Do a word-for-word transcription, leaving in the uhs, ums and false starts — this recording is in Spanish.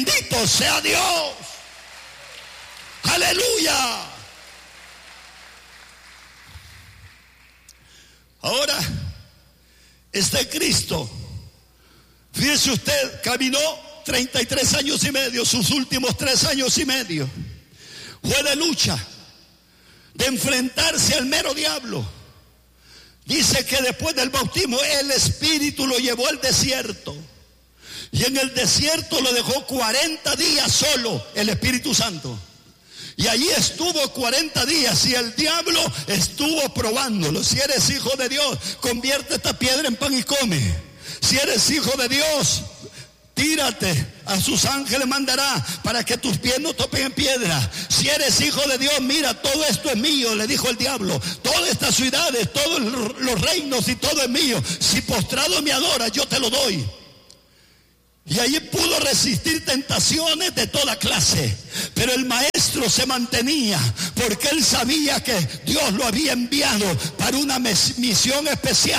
Bendito sea Dios. Aleluya. Ahora, este Cristo, fíjese usted, caminó treinta y tres años y medio, sus últimos tres años y medio fue de lucha, de enfrentarse al mero diablo. Dice que después del bautismo el Espíritu lo llevó al desierto, y en el desierto lo dejó cuarenta días solo el Espíritu Santo. Y allí estuvo cuarenta días y el diablo estuvo probándolo. Si eres hijo de Dios, convierte esta piedra en pan y come. Si eres hijo de Dios, tírate, a sus ángeles mandará para que tus pies no topen en piedra. Si eres hijo de Dios, mira, todo esto es mío, le dijo el diablo. Todas estas ciudades, todos los reinos y todo es mío. Si postrado me adoras, yo te lo doy. Y allí pudo resistir tentaciones de toda clase, pero el maestro se mantenía porque él sabía que Dios lo había enviado para una misión especial.